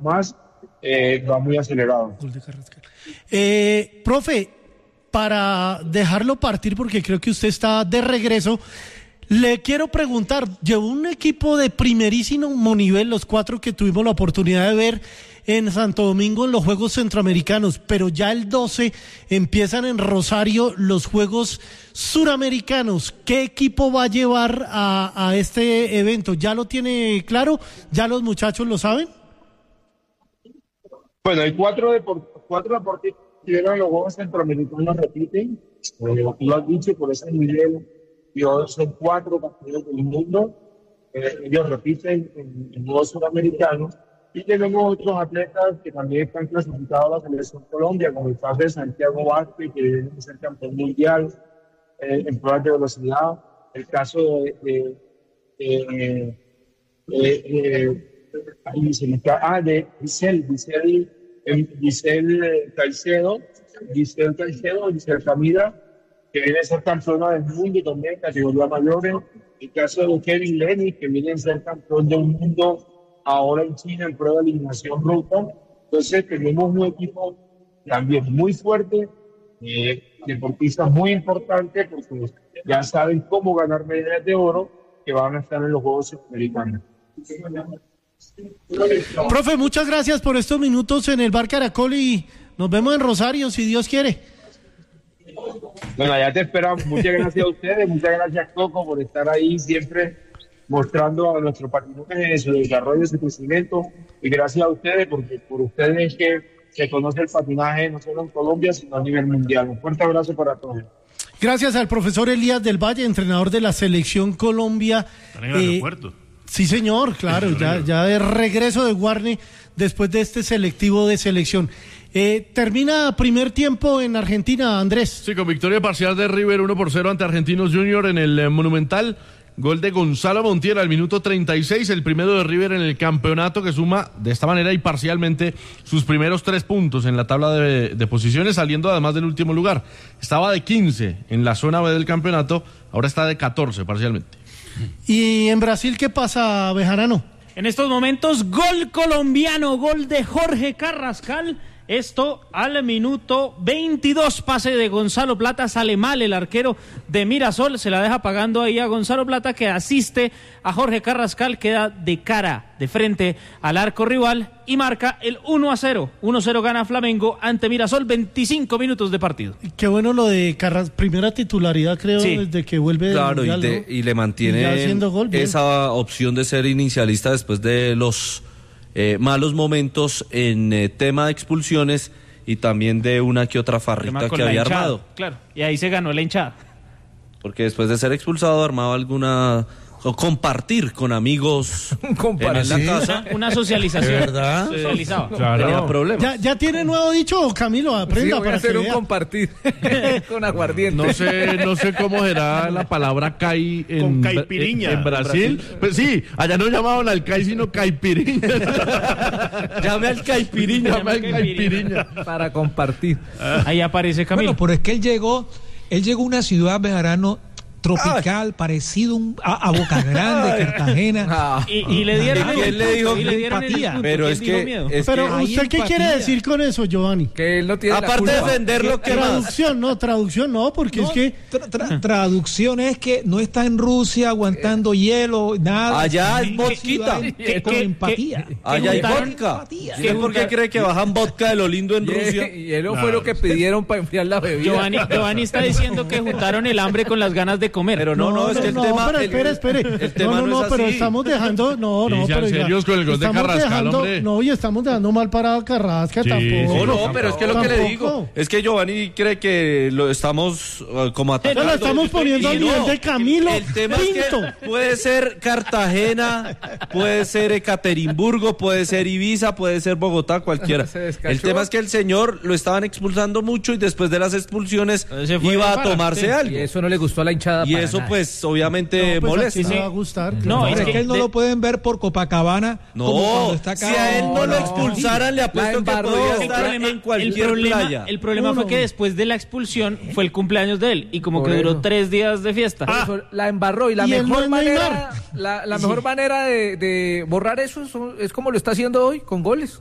más, va muy acelerado. Profe, para dejarlo partir, porque creo que usted está de regreso, le quiero preguntar, llevó un equipo de primerísimo nivel, los 4 que tuvimos la oportunidad de ver en Santo Domingo en los Juegos Centroamericanos, pero ya el 12 empiezan en Rosario los Juegos Suramericanos. ¿Qué equipo va a llevar a este evento? ¿Ya lo tiene claro? ¿Ya los muchachos lo saben? Bueno, hay 4 deportistas que llegan a los Juegos Centroamericanos, repiten, tú lo has dicho, por ese nivel. Son 4 campeones del mundo, ellos repiten en Juegos Sudamericanos, y tenemos otros atletas que también están clasificados a la Selección Colombia, como el caso de Santiago Vázquez, que viene a ser campeón mundial en pruebas de velocidad, el caso de Giselle Camila, que viene a ser campeona del mundo también, categoría mayores. El caso de Kevin Lenny, que viene a ser campeón del mundo ahora en China en prueba de eliminación bruta. Entonces tenemos un equipo también muy fuerte, deportistas muy importantes, porque ya saben cómo ganar medallas de oro que van a estar en los Juegos Centroamericanos. Profe, muchas gracias por estos minutos en el Bar Caracol y nos vemos en Rosario, si Dios quiere. Bueno, ya te esperamos. Muchas gracias a ustedes, muchas gracias Coco por estar ahí siempre mostrando a nuestro patinaje su desarrollo, su crecimiento, y gracias a ustedes porque por ustedes es que se conoce el patinaje no solo en Colombia sino a nivel mundial. Un fuerte abrazo para todos. Gracias al profesor Elías del Valle, entrenador de la Selección Colombia. ¿Están en el aeropuerto? Sí, señor, claro, ya de regreso de Guarne después de este selectivo de selección. Termina primer tiempo en Argentina, Andrés. Sí, con victoria parcial de River 1-0 ante Argentinos Junior en el Monumental. Gol de Gonzalo Montiel al minuto 36, el primero de River en el campeonato, que suma de esta manera y parcialmente sus primeros 3 puntos en la tabla de posiciones, saliendo además del último lugar. Estaba de 15 en la zona B del campeonato, ahora está de 14 parcialmente. ¿Y en Brasil qué pasa, Bejarano? En estos momentos, gol colombiano, gol de Jorge Carrascal. Esto al minuto 22, pase de Gonzalo Plata, sale mal el arquero de Mirasol, se la deja pagando ahí a Gonzalo Plata, que asiste a Jorge Carrascal, queda de cara, de frente al arco rival y marca el 1-0. 1-0 gana Flamengo ante Mirasol, 25 minutos de partido. Qué bueno lo de primera titularidad, creo, sí, desde que vuelve del Mundial, ¿no? Y le mantiene esa opción de ser inicialista después de los malos momentos en tema de expulsiones y también de una que otra farrita que había armado. Claro, y ahí se ganó la hinchada. Porque después de ser expulsado armaba alguna... o compartir con amigos en la casa. Una socialización. ¿Verdad? Socializaba. Claro. Tenía problemas. ¿Ya tiene nuevo dicho, Camilo? Aprenda, sí, voy para a hacer un vea. compartir con aguardiente. No sé cómo será la palabra cai con caipiriña en Brasil. Pues sí, allá no llamaban al cai sino caipiriña. Llame al caipiriña. Llame al caipiriña. Para compartir. Ahí aparece Camilo. Bueno, pero es que él llegó a una ciudad, Bejarano, tropical, parecido a Boca Grande, Cartagena. Y le dieron ¿Quién le dijo empatía? Pero es que ¿usted qué quiere decir con eso, Giovanni? Que él no tiene aparte de defender lo que traducción no, porque es que traducción es que no está en Rusia aguantando hielo, nada. Allá es vodka. Con empatía. Allá hay vodka. ¿Usted por qué cree que bajan vodka de lo lindo en Rusia? Y eso fue lo que pidieron para enfriar la bebida. Giovanni está diciendo que juntaron el hambre con las ganas de comer. Pero es que el tema... Pero espere. El tema no es pero así. estamos dejando... pero serios con el gol de Carrascal, hombre. No, y estamos dejando mal parado a Carrascal, tampoco. No, pero es que lo que le digo es que Giovanni cree que lo estamos como atacando. Lo estamos poniendo al nivel de Camilo. El tema es que puede ser Cartagena, puede ser Ekaterimburgo, puede ser Ibiza, puede ser Bogotá, cualquiera. El tema es que el señor lo estaban expulsando mucho y después de las expulsiones iba a tomarse algo. Y eso no le gustó a la hinchada. Y eso pues obviamente molesta. Sí, va a gustar. No, es que él no lo pueden ver por Copacabana. No, está acá. Si a él no lo expulsaran, le apuesto que podría estar en cualquier playa. El problema fue que después de la expulsión fue el cumpleaños de él y como que duró 3 días de fiesta. La embarró y la mejor manera de borrar eso es como lo está haciendo hoy, con goles.